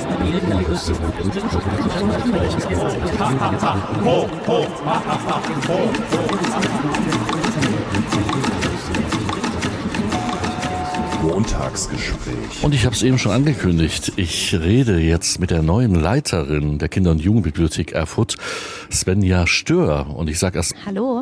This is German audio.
Montagsgespräch. Und ich habe es eben schon angekündigt. Ich rede jetzt mit der neuen Leiterin der Kinder- und Jugendbibliothek Erfurt, Svenja Stör. Und ich sage erst Hallo.